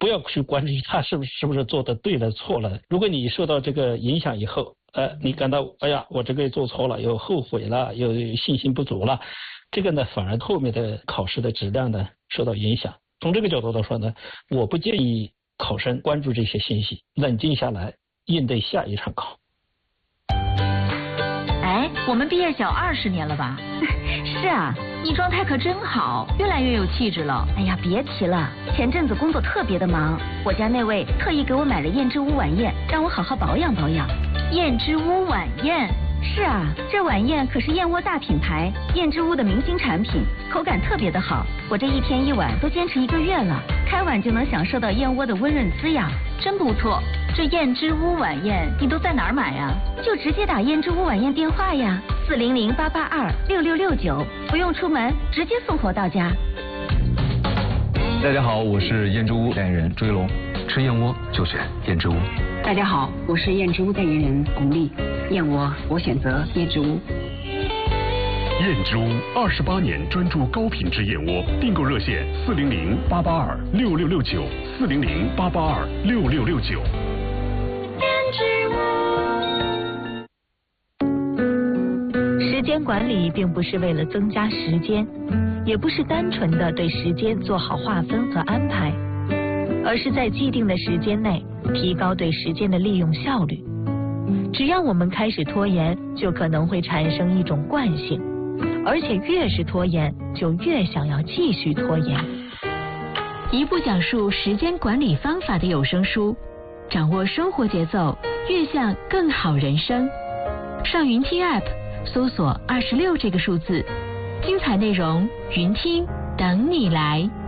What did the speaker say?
不要去关注他是不是做的对了错了。如果你受到这个影响以后，你感到哎呀，我这个做错了，又后悔了，又信心不足了，这个呢，反而后面的考试的质量呢受到影响。从这个角度来说呢，我不建议考生关注这些信息，冷静下来应对下一场考。 哎，我们毕业小20年了吧？ 是啊， 你状态可真好，越来越有气质了。 哎呀，别提了，前阵子工作特别的忙，我家那位特意给我买了燕之屋晚宴，让我好好保养保养。 燕之屋晚宴？ 是啊，这晚宴可是燕窝大品牌燕之屋的明星产品，口感特别的好。我这一天一碗都坚持1个月了，开碗就能享受到燕窝的温润滋养， 真不错。这燕之屋晚宴你都在哪儿买啊？ 就直接打燕之屋晚宴电话呀，400-882-6669，不用出门，直接送货到家。 大家好，我是燕之屋代言人朱一龙，吃燕窝就选燕之屋。 大家好，我是燕之屋代言人巩俐，燕窝我选择燕之屋。 燕之屋28年专注高品质燕窝，订购热线400-882-6669，400-882-6669。 时间管理并不是为了增加时间，也不是单纯的对时间做好划分和安排，而是在既定的时间内提高对时间的利用效率。只要我们开始拖延，就可能会产生一种惯性，而且越是拖延，就越想要继续拖延。 一部讲述时间管理方法的有声书，掌握生活节奏，越向更好人生。上云听 App 搜索26这个数字，精彩内容云听等你来。